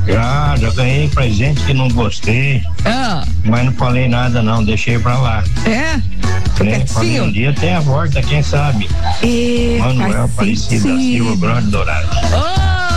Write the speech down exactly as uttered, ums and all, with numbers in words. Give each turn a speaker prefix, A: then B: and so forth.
A: Já, já ganhei presente que não gostei.
B: Ah.
A: Mas não falei nada não, deixei pra lá.
B: É?
A: Né? Falei, um dia tem a volta, quem sabe?
B: E
A: Manuel Aparecido da Silva, Grande Dourado.
B: Oh!